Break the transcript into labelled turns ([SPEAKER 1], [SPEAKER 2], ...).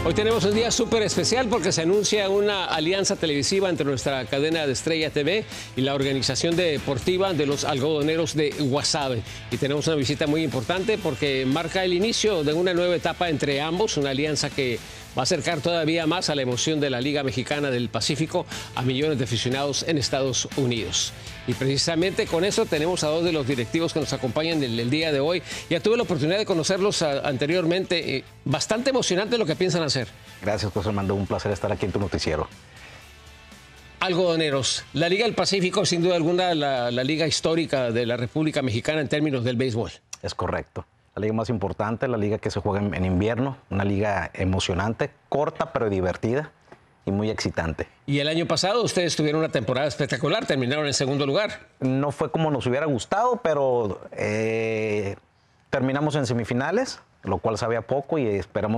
[SPEAKER 1] Hoy tenemos un día súper especial porque se anuncia una alianza televisiva entre nuestra cadena de Estrella TV y la organización deportiva de los algodoneros de Guasave. Y tenemos una visita muy importante porque marca el inicio de una nueva etapa entre ambos, una alianza que va a acercar todavía más a la emoción de la Liga Mexicana del Pacífico a millones de aficionados en Estados Unidos. Y precisamente con eso tenemos a dos de los directivos que nos acompañan el día de hoy. Ya tuve la oportunidad de conocerlos anteriormente. Bastante emocionante lo que piensan hacer.
[SPEAKER 2] Gracias, José Armando. Un placer estar aquí en tu noticiero.
[SPEAKER 1] Algodoneros. La Liga del Pacífico, sin duda alguna, la liga histórica de la República Mexicana en términos del béisbol.
[SPEAKER 2] Es correcto. La liga más importante, la liga que se juega en invierno, una liga emocionante, corta pero divertida y muy excitante.
[SPEAKER 1] Y el año pasado ustedes tuvieron una temporada espectacular, terminaron en segundo lugar.
[SPEAKER 2] No fue como nos hubiera gustado, pero terminamos en semifinales, lo cual sabía poco y esperamos